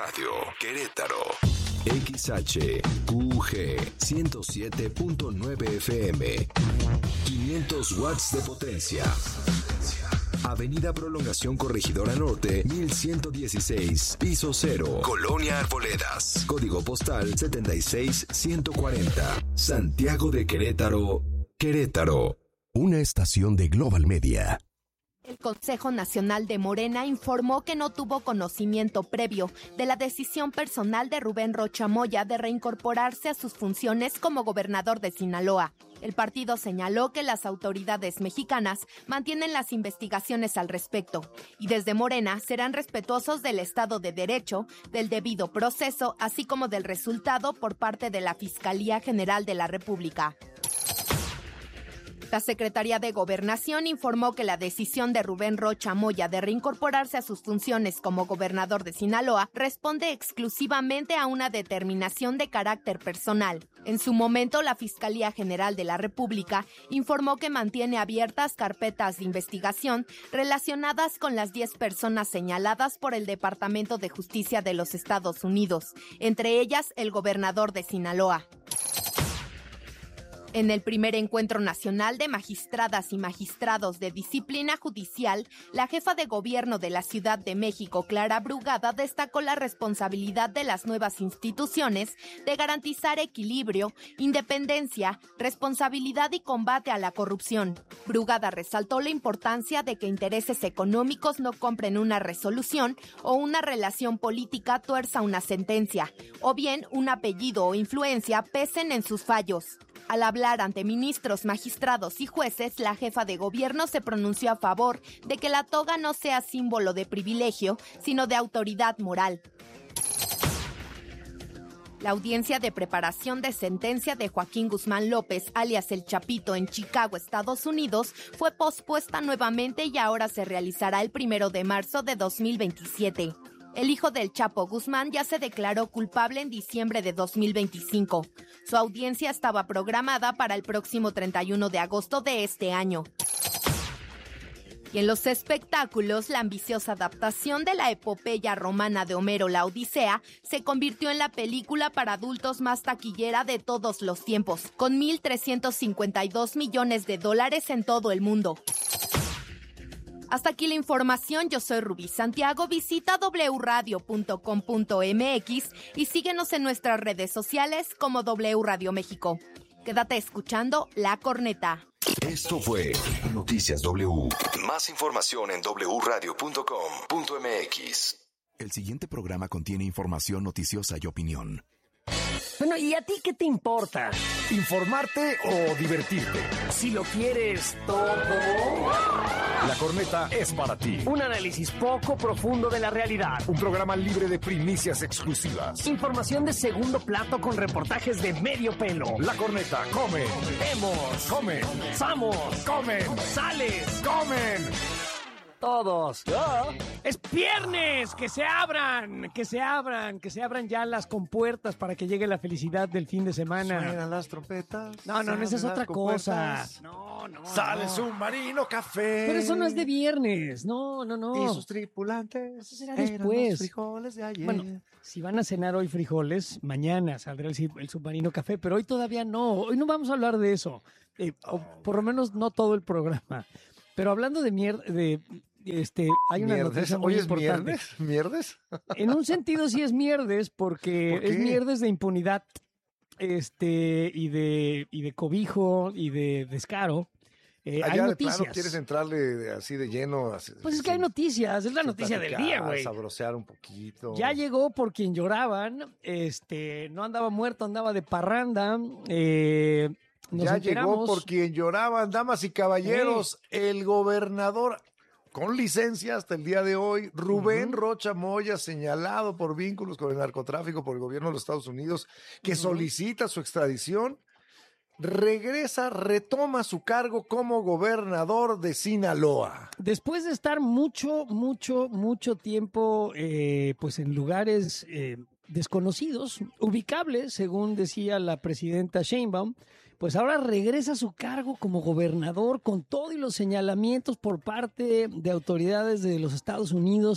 Radio, Querétaro. XHQG 107.9 FM. 500 watts de potencia. Avenida Prolongación Corregidora Norte, 1116, piso 0, Colonia Arboledas. Código postal 76140. Santiago de Querétaro, Querétaro. Una estación de Global Media. El Consejo Nacional de Morena informó que no tuvo conocimiento previo de la decisión personal de Rubén Rocha Moya de reincorporarse a sus funciones como gobernador de Sinaloa. El partido señaló que las autoridades mexicanas mantienen las investigaciones al respecto y desde Morena serán respetuosos del Estado de Derecho, del debido proceso, así como del resultado por parte de la Fiscalía General de la República. La Secretaría de Gobernación informó que la decisión de Rubén Rocha Moya de reincorporarse a sus funciones como gobernador de Sinaloa responde exclusivamente a una determinación de carácter personal. En su momento, la Fiscalía General de la República informó que mantiene abiertas carpetas de investigación relacionadas con las 10 personas señaladas por el Departamento de Justicia de los Estados Unidos, entre ellas el gobernador de Sinaloa. En el primer encuentro nacional de magistradas y magistrados de disciplina judicial, la jefa de gobierno de la Ciudad de México, Clara Brugada, destacó la responsabilidad de las nuevas instituciones de garantizar equilibrio, independencia, responsabilidad y combate a la corrupción. Brugada resaltó la importancia de que intereses económicos no compren una resolución o una relación política tuerza una sentencia, o bien un apellido o influencia pesen en sus fallos. Al hablar ante ministros, magistrados y jueces, la jefa de gobierno se pronunció a favor de que la toga no sea símbolo de privilegio, sino de autoridad moral. La audiencia de preparación de sentencia de Joaquín Guzmán López, alias El Chapito, en Chicago, Estados Unidos, fue pospuesta nuevamente y ahora se realizará el 1 de marzo de 2027. El hijo del Chapo Guzmán ya se declaró culpable en diciembre de 2025. Su audiencia estaba programada para el próximo 31 de agosto de este año. Y en los espectáculos, la ambiciosa adaptación de la epopeya romana de Homero, La Odisea, se convirtió en la película para adultos más taquillera de todos los tiempos, con $1,352 millones en todo el mundo. Hasta aquí la información, yo soy Rubí Santiago, visita wradio.com.mx y síguenos en nuestras redes sociales como W Radio México. Quédate escuchando La Corneta. Esto fue Noticias W. Más información en wradio.com.mx. El siguiente programa contiene información noticiosa y opinión. Bueno, ¿y a ti qué te importa? ¿Informarte o divertirte? Si lo quieres todo. La Corneta es para ti. Un análisis poco profundo de la realidad. Un programa libre de primicias exclusivas. Información de segundo plato con reportajes de medio pelo. La Corneta, come. Vemos. Comen. Vamos. Comen. Sales. Comen. Todos. Es viernes, que se abran ya las compuertas para que llegue la felicidad del fin de semana. Suenan las trompetas. No, esa es otra cosa. No. Sale Submarino Café. Pero eso no es de viernes. No. Y sus tripulantes. Eso será después. Los frijoles de ayer. Bueno, si van a cenar hoy frijoles, mañana saldrá el Submarino Café, pero hoy todavía no. Hoy no vamos a hablar de eso. O por lo menos no todo el programa. Pero hablando de mierda, hay una noticia muy importante. ¿Mierdes? En un sentido sí es mierdes, porque es mierdes de impunidad, y de cobijo y de descaro. Hay noticias. De plano quieres entrarle así de lleno. Pues es que hay noticias, es la noticia del día, güey. Sabrosear un poquito. Ya llegó por quien lloraban, no andaba muerto, andaba de parranda. Ya llegó por quien lloraban, damas y caballeros, el gobernador con licencia hasta el día de hoy, Rubén Rocha Moya, señalado por vínculos con el narcotráfico por el gobierno de los Estados Unidos, que solicita su extradición, retoma su cargo como gobernador de Sinaloa. Después de estar mucho tiempo pues en lugares desconocidos, ubicables, según decía la presidenta Sheinbaum, pues ahora regresa a su cargo como gobernador con todo y los señalamientos por parte de autoridades de los Estados Unidos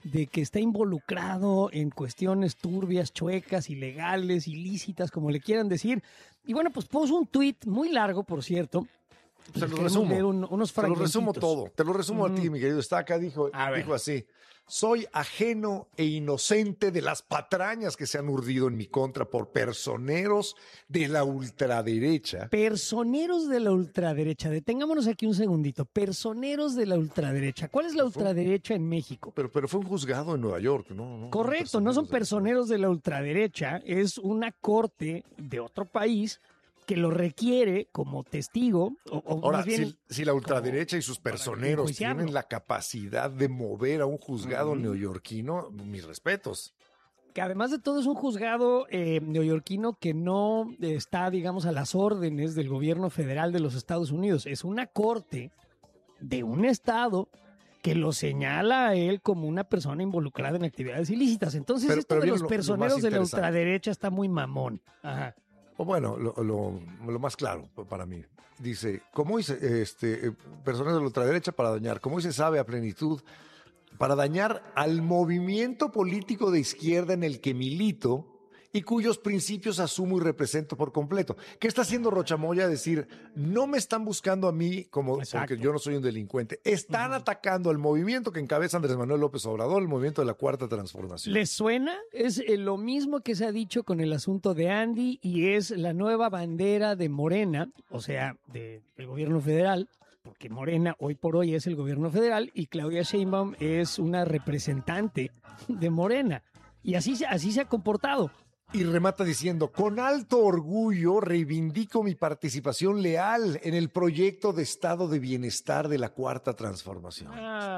de que está involucrado en cuestiones turbias, chuecas, ilegales, ilícitas, como le quieran decir. Y bueno, pues puso un tuit muy largo, por cierto. Se lo resumo. Unos te lo resumo todo. Te lo resumo a ti, mi querido Estaca. Dijo así: soy ajeno e inocente de las patrañas que se han urdido en mi contra por personeros de la ultraderecha. Personeros de la ultraderecha. Detengámonos aquí un segundito. Personeros de la ultraderecha. ¿Cuál es la ultraderecha en México? Pero fue un juzgado en Nueva York, ¿no? Correcto, no son personeros de la ultraderecha. Es una corte de otro país que lo requiere como testigo. Ahora, más bien, si la ultraderecha y sus personeros tienen la capacidad de mover a un juzgado neoyorquino, mis respetos. Que además de todo es un juzgado neoyorquino que no está, digamos, a las órdenes del gobierno federal de los Estados Unidos. Es una corte de un estado que lo señala a él como una persona involucrada en actividades ilícitas. Entonces, esto de los personeros de la ultraderecha está muy mamón. Ajá. O bueno, lo más claro para mí. Dice, ¿cómo hice personas de la ultraderecha para dañar? ¿Cómo se sabe a plenitud? Para dañar al movimiento político de izquierda en el que milito y cuyos principios asumo y represento por completo. ¿Qué está haciendo Rocha Moya? Decir, no me están buscando a mí porque yo no soy un delincuente. Están atacando al movimiento que encabeza Andrés Manuel López Obrador, el movimiento de la Cuarta Transformación. ¿Les suena? Es lo mismo que se ha dicho con el asunto de Andy y es la nueva bandera de Morena, o sea, del gobierno federal, porque Morena hoy por hoy es el gobierno federal y Claudia Sheinbaum es una representante de Morena. Y así se ha comportado. Y remata diciendo, con alto orgullo reivindico mi participación leal en el proyecto de Estado de Bienestar de la Cuarta Transformación.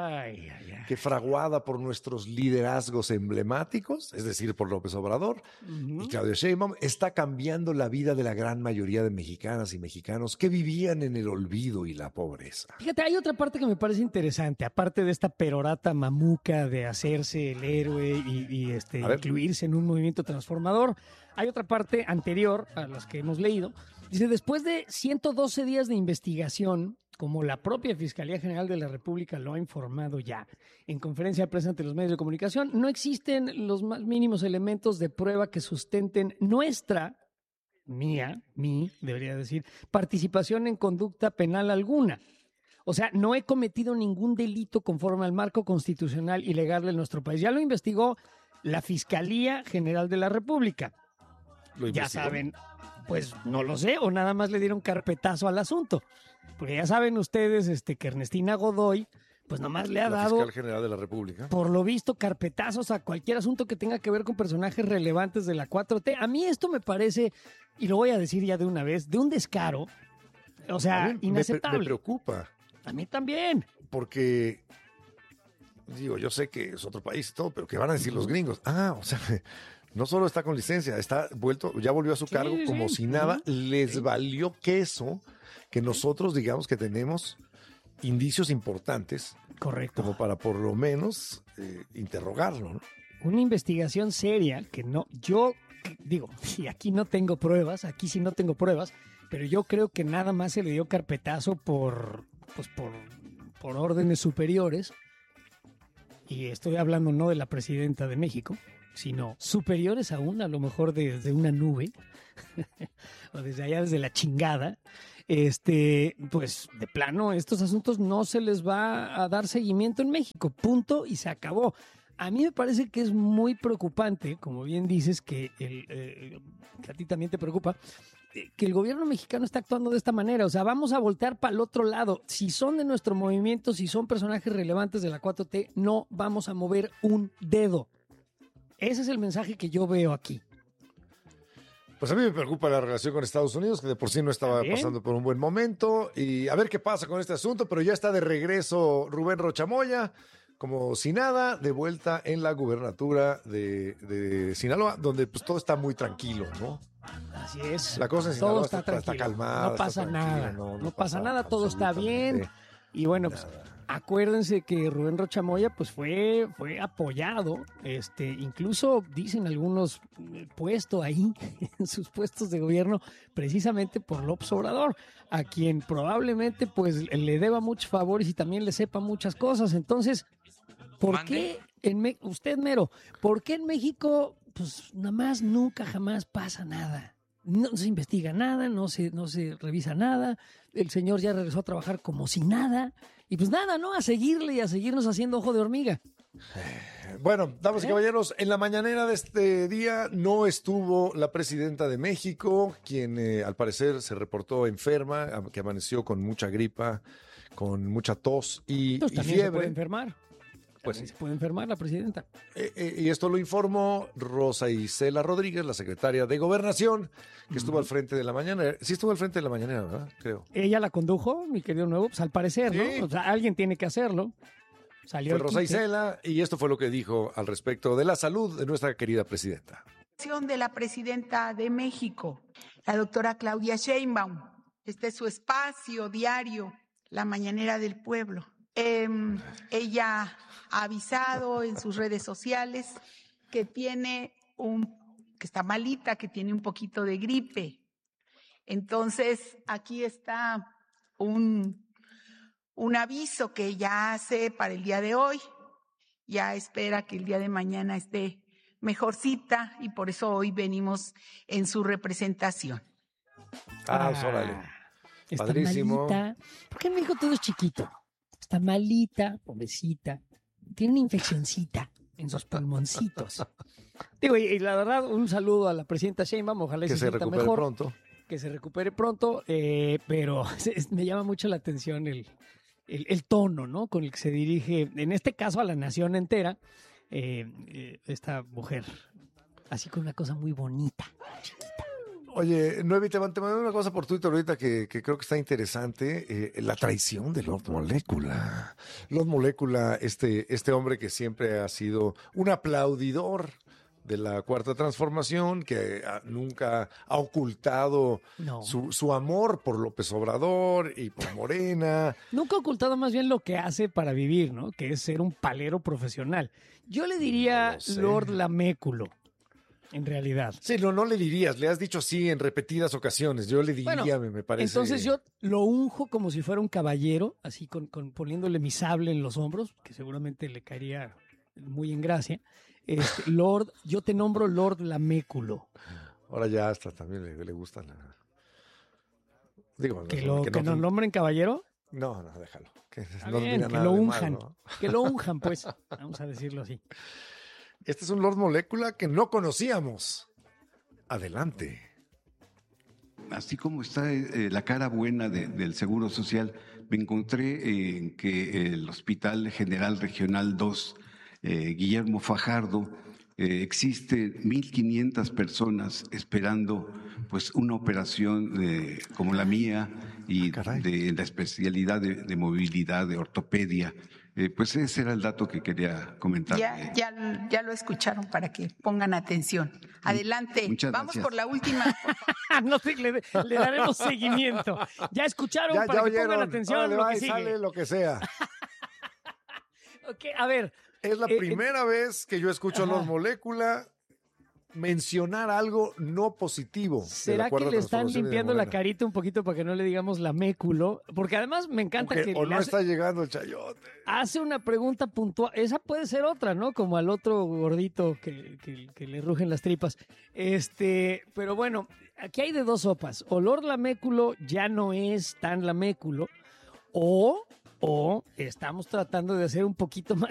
Que fraguada por nuestros liderazgos emblemáticos, es decir, por López Obrador y Claudia Sheinbaum, está cambiando la vida de la gran mayoría de mexicanas y mexicanos que vivían en el olvido y la pobreza. Fíjate, hay otra parte que me parece interesante, aparte de esta perorata mamuca de hacerse el héroe y incluirse en un movimiento transformador. Hay otra parte anterior a las que hemos leído. Dice, después de 112 días de investigación, como la propia Fiscalía General de la República lo ha informado ya en conferencia de prensa ante los medios de comunicación, no existen los más mínimos elementos de prueba que sustenten debería decir, participación en conducta penal alguna. O sea, no he cometido ningún delito conforme al marco constitucional y legal de nuestro país. Ya lo investigó la Fiscalía General de la República. Ya saben, pues no lo sé, o nada más le dieron carpetazo al asunto. Porque ya saben ustedes que Ernestina Godoy, pues nomás le ha dado, Fiscal General de la República, por lo visto, carpetazos a cualquier asunto que tenga que ver con personajes relevantes de la 4T. A mí esto me parece, y lo voy a decir ya de una vez, de un descaro, o sea, inaceptable. Me preocupa. A mí también. Porque, digo, yo sé que es otro país y todo, pero ¿qué van a decir los gringos? O sea, no solo está con licencia, ya volvió a su cargo como si nada. Les valió queso que nosotros digamos que tenemos indicios importantes. Correcto. Como para por lo menos interrogarlo, ¿no? Una investigación seria que yo digo, y aquí no tengo pruebas, pero yo creo que nada más se le dio carpetazo por órdenes superiores. Y estoy hablando no de la presidenta de México, sino superiores aún, a lo mejor desde una nube, o desde allá, desde la chingada. Pues de plano, estos asuntos no se les va a dar seguimiento en México, punto, y se acabó. A mí me parece que es muy preocupante, como bien dices, que a ti también te preocupa, que el gobierno mexicano está actuando de esta manera. O sea, vamos a voltear para el otro lado. Si son de nuestro movimiento, si son personajes relevantes de la 4T, no vamos a mover un dedo. Ese es el mensaje que yo veo aquí. Pues a mí me preocupa la relación con Estados Unidos, que de por sí no estaba pasando por un buen momento. Y a ver qué pasa con este asunto, pero ya está de regreso Rubén Rocha Moya, como si nada, de vuelta en la gubernatura de Sinaloa, donde pues todo está muy tranquilo, ¿no? Así es. La cosa en Sinaloa está calmada. No pasa nada. No pasa nada, todo está bien. Y bueno, pues acuérdense que Rubén Rocha Moya pues fue apoyado, incluso dicen algunos puesto ahí en sus puestos de gobierno precisamente por López Obrador, a quien probablemente pues le deba muchos favores y también le sepa muchas cosas. Entonces, ¿por qué Usted mero, ¿por qué en México pues nada más nunca jamás pasa nada? No se investiga nada, no se revisa nada, el señor ya regresó a trabajar como si nada, y pues nada, ¿no? A seguirle y a seguirnos haciendo ojo de hormiga. Bueno, damas y caballeros, en la mañanera de este día no estuvo la presidenta de México, quien al parecer se reportó enferma, que amaneció con mucha gripa, con mucha tos y también fiebre. Se puede enfermar. Pues se puede enfermar la presidenta. Y esto lo informó Rosa Isela Rodríguez, la secretaria de Gobernación, que estuvo al frente de la mañanera. Sí estuvo al frente de la mañanera, ¿verdad? Creo. Ella la condujo, mi querido Nuevo, pues al parecer, sí, ¿no? O sea, alguien tiene que hacerlo. Fue Rosa Isela y esto fue lo que dijo al respecto de la salud de nuestra querida presidenta. De la presidenta de México, la doctora Claudia Sheinbaum. Este es su espacio diario, la mañanera del pueblo. Ella ha avisado en sus redes sociales que que está malita, que tiene un poquito de gripe. Entonces, aquí está un aviso que ella hace para el día de hoy. Ya espera que el día de mañana esté mejorcita y por eso hoy venimos en su representación. Órale. Está Padrísimo. Malita. ¿Por qué en México todo es chiquito? Está malita, pobrecita. Tiene una infeccioncita en sus pulmoncitos. Digo, y la verdad, un saludo a la presidenta Sheinbaum. Ojalá se recupere mejor, pronto. Que se recupere pronto, pero me llama mucho la atención el tono, ¿no? Con el que se dirige, en este caso, a la nación entera, esta mujer. Así con una cosa muy bonita, chiquita. Oye, Nuevi, te mandé una cosa por Twitter ahorita que creo que está interesante. La traición de Lord Molécula. Lord Molécula, este hombre que siempre ha sido un aplaudidor de la Cuarta Transformación, que nunca ha ocultado su amor por López Obrador y por Morena. Nunca ha ocultado más bien lo que hace para vivir, ¿no? Que es ser un palero profesional. Yo le diría Lord Laméculo. En realidad. Sí, no le dirías, le has dicho sí en repetidas ocasiones. Yo le diría, me parece. Entonces yo lo unjo como si fuera un caballero, así poniéndole mi sable en los hombros, que seguramente le caería muy en gracia. Lord, yo te nombro Lord Laméculo. Ahora ya hasta también le gusta Digo, ¿Que nos nombren caballero? No, déjalo. Que lo unjan. Mal, ¿no? Que lo unjan, pues. Vamos a decirlo así. Este es un Lord Molécula que no conocíamos. Adelante. Así como está la cara buena del Seguro Social, me encontré en que el Hospital General Regional 2, Guillermo Fajardo, existe 1,500 personas esperando pues una operación como la mía y de la especialidad de movilidad, de ortopedia. Pues ese era el dato que quería comentar. Ya lo escucharon para que pongan atención. Adelante. Muchas Vamos gracias. por la última. No sé, le daremos seguimiento. Ya escucharon para que pongan atención a lo que sigue. Sale lo que sea. Okay, a ver. Es la primera vez que yo escucho a Lord Molécula mencionar algo no positivo. ¿Será que le están limpiando la carita un poquito para que no le digamos Laméculo? Porque además me encanta está llegando el chayote. Hace una pregunta puntual. Esa puede ser otra, ¿no? Como al otro gordito que le rugen las tripas. Pero bueno, aquí hay de dos sopas. O Lord Laméculo ya no es tan Laméculo, o estamos tratando de hacer un poquito más